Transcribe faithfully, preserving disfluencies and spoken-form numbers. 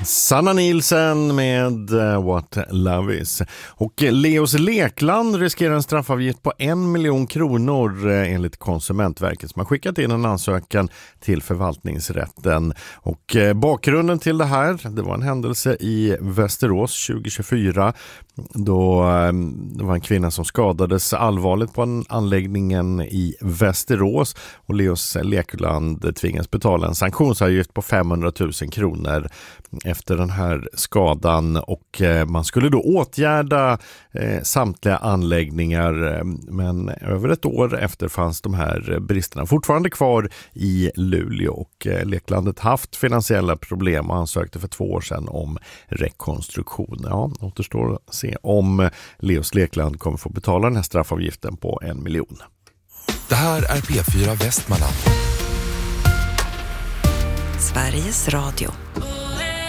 Sanna Nielsen med What Love Is. Och Leos Lekland riskerar en straffavgift på en miljon kronor enligt Konsumentverket som har skickat in en ansökan till förvaltningsrätten. Och bakgrunden till det här, det var en händelse i Västerås tjugo tjugofyra då det var en kvinna som skadades allvarligt på en anläggningen i Västerås och Leos Lekland tvingas betala en sanktionsavgift på femhundratusen kronor efter den här skadan, och man skulle då åtgärda eh, samtliga anläggningar, men över ett år efter fanns de här bristerna fortfarande kvar i Luleå, och eh, Leklandet haft finansiella problem och ansökte för två år sedan om rekonstruktion. Ja, återstår att se om Leos Lekland kommer få betala den här straffavgiften på en miljon. Det här är P fyra Västmanland. Sveriges Radio.